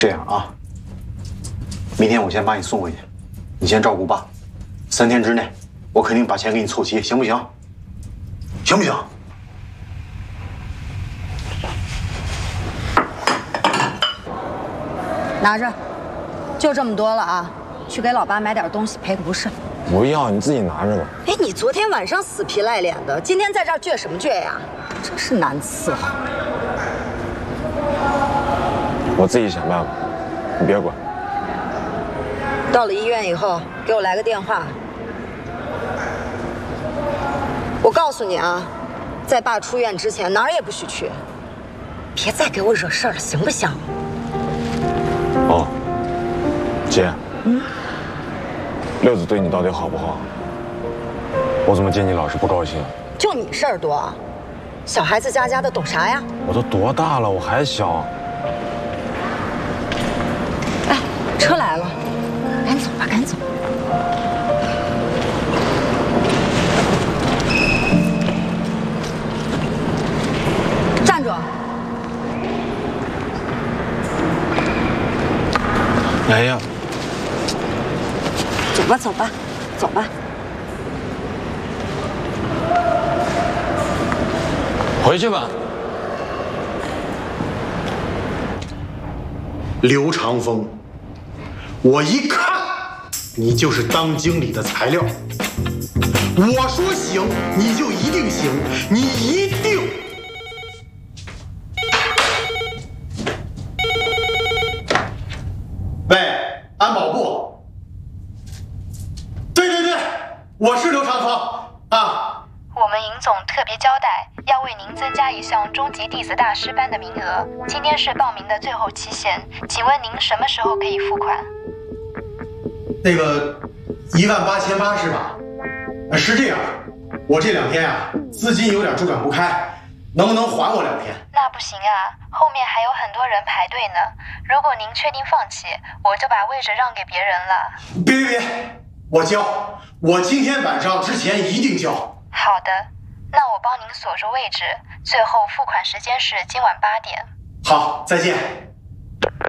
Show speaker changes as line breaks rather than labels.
这样啊，明天我先把你送回去，你先照顾爸，3天之内我肯定把钱给你凑齐，行不行？行不行？
拿着，就这么多了啊，去给老爸买点东西赔个不是。
不要，你自己拿着吧。
哎，你昨天晚上死皮赖脸的，今天在这儿倔什么倔呀？真是难伺候。
我自己想办法，你别管。
到了医院以后，给我来个电话。我告诉你啊，在爸出院之前，哪儿也不许去，别再给我惹事儿了，行不行？
哦，姐，六子对你到底好不好？我怎么见你老是不高兴？
就你事儿多，小孩子家家的懂啥呀？
我都多大了，我还小。
哎，车来了，赶紧走吧，赶紧走。站住！
哎呀，
走吧，走吧，走吧。
回去吧。
刘长风，我一看你就是当经理的材料。我说行，你就一定行，你一定。喂，安保部。对对对，我是刘长风啊。
我们尹总特别交代，要为您增加一项中级弟子大师班的名额，今天是报名的最后期限，请问您什么时候可以付款？
那个18080是吧？是这样，我这2天啊，资金有点周转不开，能不能缓我2天？
那不行啊，后面还有很多人排队呢。如果您确定放弃，我就把位置让给别人了。
别，我交，我今天晚上之前一定交。
好的，那我帮您锁住位置，最后付款时间是今晚8点。
好，再见。